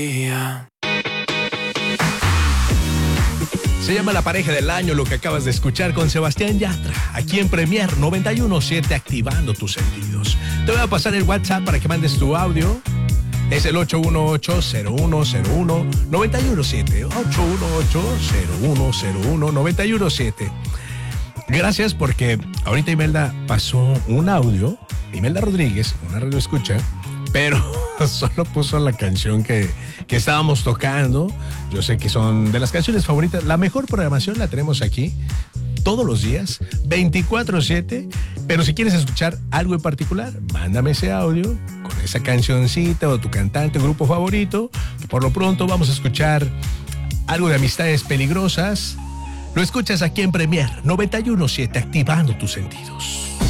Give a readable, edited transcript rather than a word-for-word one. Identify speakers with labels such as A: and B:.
A: Se llama La Pareja del Año, lo que acabas de escuchar con Sebastián Yatra, aquí en Premier 91.7, activando tus sentidos. Te voy a pasar el WhatsApp para que mandes tu audio. Es el 818-0101-917. 818-0101-917. Gracias, porque ahorita Imelda pasó un audio. Imelda Rodríguez, una radio escucha, pero solo puso la canción que estábamos tocando. Yo sé que son de las canciones favoritas. La mejor programación la tenemos aquí todos los días, 24/7. Pero si quieres escuchar algo en particular, mándame ese audio con esa cancioncita o tu cantante o grupo favorito. Por lo pronto vamos a escuchar algo de Amistades Peligrosas. Lo escuchas aquí en Premier 91.7, activando tus sentidos.